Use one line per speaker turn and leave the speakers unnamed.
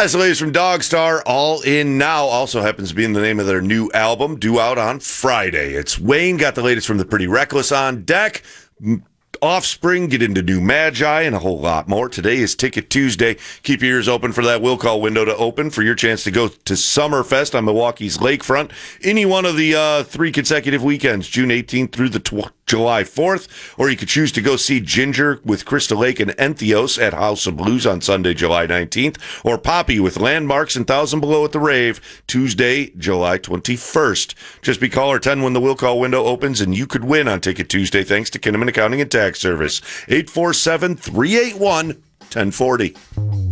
That's the latest from Dogstar. All In Now also happens to be in the name of their new album, due out on Friday. It's Wayne, got the latest from the Pretty Reckless on deck. Offspring, get into New Magi, and a whole lot more. Today is Ticket Tuesday. Keep your ears open for that will call window to open for your chance to go to Summerfest on Milwaukee's lakefront any one of the 3 consecutive weekends, June 18th through the July 4th, or you could choose to go see Ginger with Crystal Lake and Entheos at House of Blues on Sunday, July 19th, or Poppy with Landmarks and Thousand Below at the Rave, Tuesday, July 21st. Just be caller 10 when the will call window opens, and you could win on Ticket Tuesday thanks to Kinnaman Accounting and Tax Service. 847-381-1040.